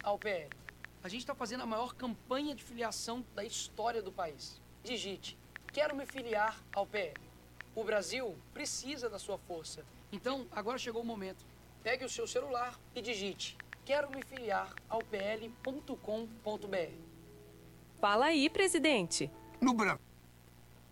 ao PL. A gente está fazendo a maior campanha de filiação da história do país. Digite, quero me filiar ao PL. O Brasil precisa da sua força. Então, agora chegou o momento. Pegue o seu celular e digite, quero me filiar ao pl.com.br. Fala aí, presidente. No Brasil.